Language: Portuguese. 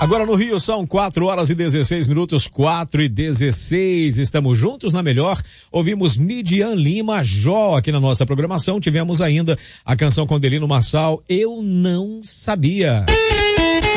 Agora no Rio são 4h16, 4h16. Estamos juntos na melhor. Ouvimos Midian Lima, Jó aqui na nossa programação. Tivemos ainda a canção com Delino Marçal, Eu Não Sabia.